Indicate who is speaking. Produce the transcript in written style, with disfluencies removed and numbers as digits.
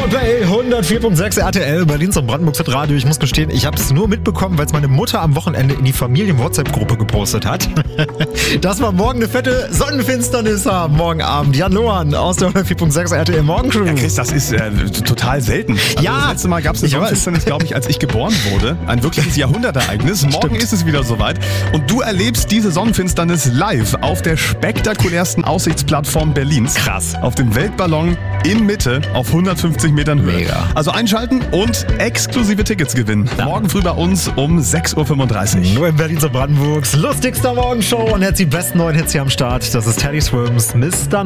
Speaker 1: Coldplay, 104.6 RTL, Berlins und Brandenburgs Radio. Ich muss gestehen, ich habe es nur mitbekommen, weil es meine Mutter am Wochenende in die Familien-WhatsApp-Gruppe gepostet hat. Dass wir morgen eine fette Sonnenfinsternis haben, morgen Abend. Jan Lohan aus der 104.6 RTL Morgenshow.
Speaker 2: Ja, Chris, das ist total selten. Also
Speaker 1: ja,
Speaker 2: das letzte Mal gab es eine Sonnenfinsternis, glaube ich, als ich geboren wurde. Ein wirkliches Jahrhundertereignis. Morgen ist es wieder soweit. Und du erlebst diese Sonnenfinsternis live auf der spektakulärsten Aussichtsplattform Berlins.
Speaker 1: Krass.
Speaker 2: Auf dem Weltballon in Mitte auf 150 Metern Höhe.
Speaker 1: Mega.
Speaker 2: Also einschalten und exklusive Tickets gewinnen. Ja. Morgen früh bei uns um 6.35 Uhr.
Speaker 1: Nur in Berlins und Brandenburgs lustigster Morgenshow und jetzt die besten neuen Hits hier am Start. Das ist Teddy Swims, Mr.